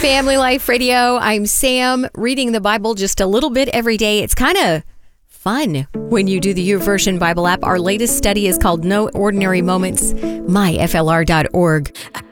Family Life Radio. I'm Sam, reading the Bible just a little bit every day. It's kind of fun when you do the YouVersion Bible app. Our latest study is called No Ordinary Moments, myflr.org.